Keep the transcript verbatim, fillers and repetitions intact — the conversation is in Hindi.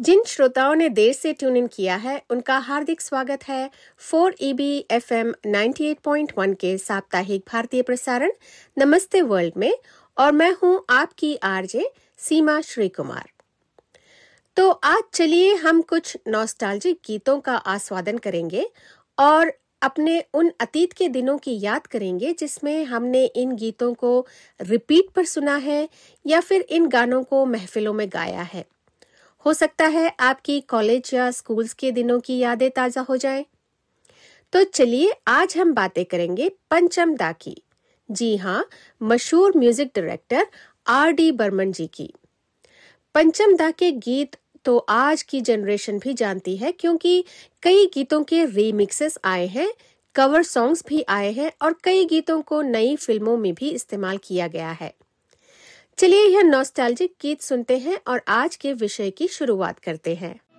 जिन श्रोताओं ने देर से ट्यून इन किया है उनका हार्दिक स्वागत है four E B F M ninety eight point one के साप्ताहिक भारतीय प्रसारण नमस्ते वर्ल्ड में, और मैं हूं आपकी आरजे सीमा श्री कुमार। तो आज चलिए हम कुछ नॉस्टैल्जिक गीतों का आस्वादन करेंगे और अपने उन अतीत के दिनों की याद करेंगे जिसमें हमने इन गीतों को रिपीट पर सुना है या फिर इन गानों को महफिलों में गाया है। हो सकता है आपकी कॉलेज या स्कूल्स के दिनों की यादें ताजा हो जाएं। तो चलिए आज हम बातें करेंगे पंचम दा की। जी हाँ, मशहूर music director R D Burman जी की। पंचम दा के गीत तो आज की जनरेशन भी जानती है, क्योंकि कई गीतों के रीमिक्सेस आए हैं, कवर सॉन्ग्स भी आए हैं और कई गीतों को नई फिल्मों में भी इस्तेमाल किया गया है। चलिए यह नॉस्टैल्जिक गीत सुनते हैं और आज के विषय की शुरुआत करते हैं।